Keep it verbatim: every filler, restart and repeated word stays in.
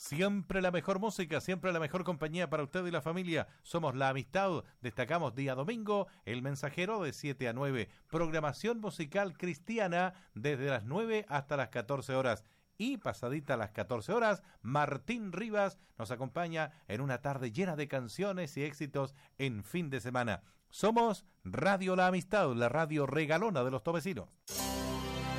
Siempre la mejor música, siempre la mejor compañía para usted y la familia. Somos La Amistad. Destacamos día domingo, El Mensajero de siete a nueve. Programación musical cristiana desde las nueve hasta las catorce horas. Y pasadita a las catorce horas, Martín Rivas nos acompaña en una tarde llena de canciones y éxitos en fin de semana. Somos Radio La Amistad, la radio regalona de los tovecinos.